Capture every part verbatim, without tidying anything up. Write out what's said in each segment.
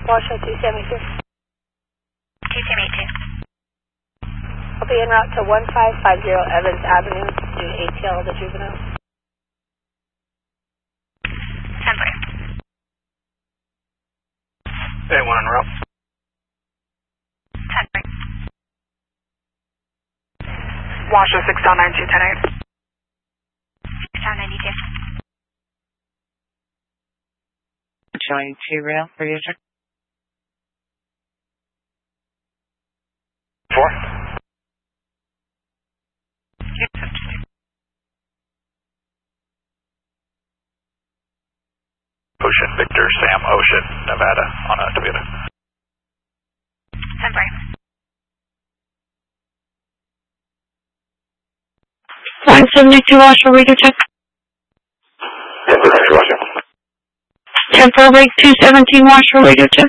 Washoe two seventy-two. two seventy-two. I'll be en route to one five five zero Evans Avenue, do A T L of the juvenile. Temporary. A one en route. Temporary. Washoe six down nine two ten eight. six down ninety-two. Showing two rail for you, check. Four. Ocean Victor Sam Ocean Nevada on a Toyota. Temporary. one seventy-two Washoe radio check. Temporary Washoe. Tempo Break two seventeen Washoe radio check.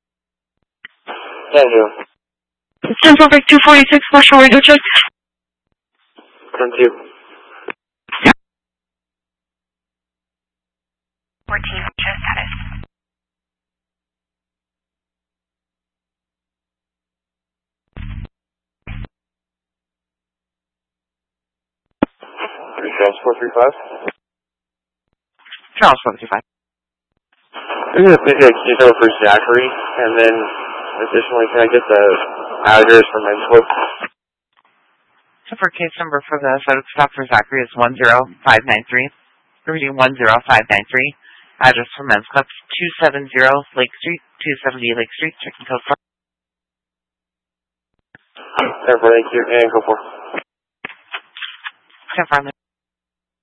Thank you. Tempo Break two forty-six Washoe radio check. Thank you. fourteen Washoe status. Three Charles four three five. Charles four three five. I'm going to make a keynote for Zachary, and then additionally, can I get the address for men's club? So for case number for the photo stop for Zachary is one zero five nine three. Reading one zero five nine three. Address for men's club two seventy Lake Street, two seventy Lake Street, checking code four. Thank you, and go for. Confirm.